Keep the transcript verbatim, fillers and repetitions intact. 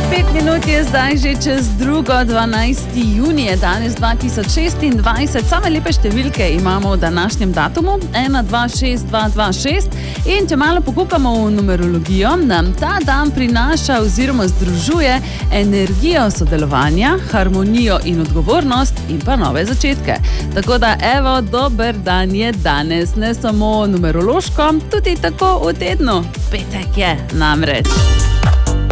Pet minut je zdaj že čez drugo, dvanajsti junij, danes dva tisoč šestindvajset. Same lepe številke imamo v današnjem datumu, ena, dva, šest, dva, dva, šest. In če malo pokukamo v numerologijo, nam ta dan prinaša oziroma združuje energijo sodelovanja, harmonijo in odgovornost in pa nove začetke. Tako da evo, dober dan je danes, ne samo numerološko, tudi tako v tednu. Petek je namreč.